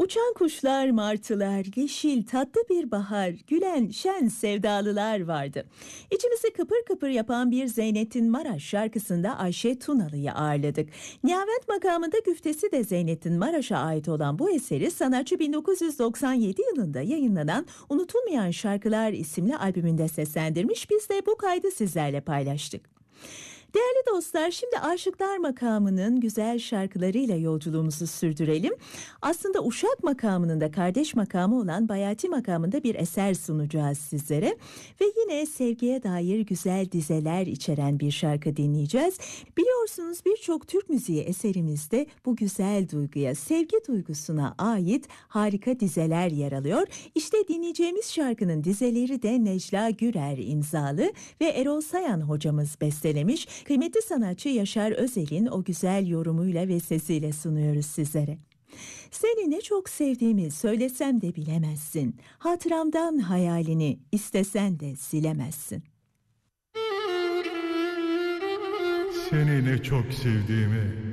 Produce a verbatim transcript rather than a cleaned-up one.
Uçan kuşlar, martılar, yeşil tatlı bir bahar, gülen şen sevdalılar vardı. İçimizi kıpır kıpır yapan bir Zeynettin Maraş şarkısında Ayşe Tunalı'yı ağırladık. Nihavent makamında güftesi de Zeynettin Maraş'a ait olan bu eseri sanatçı bin dokuz yüz doksan yedi yılında yayınlanan Unutulmayan Şarkılar isimli albümünde seslendirmiş. Biz de bu kaydı sizlerle paylaştık. Değerli dostlar, şimdi Aşıklar makamının güzel şarkılarıyla yolculuğumuzu sürdürelim. Aslında Uşak makamının da kardeş makamı olan Bayati makamında bir eser sunacağız sizlere. Ve yine sevgiye dair güzel dizeler içeren bir şarkı dinleyeceğiz. Biliyorsunuz birçok Türk müziği eserimizde bu güzel duyguya, sevgi duygusuna ait harika dizeler yer alıyor. İşte dinleyeceğimiz şarkının dizeleri de Necla Gürer imzalı ve Erol Sayan hocamız bestelemiş. Kıymetli sanatçı Yaşar Özel'in o güzel yorumuyla ve sesiyle sunuyoruz sizlere. Seni ne çok sevdiğimi söylesem de bilemezsin. Hatıramdan hayalini istesen de silemezsin. Seni ne çok sevdiğimi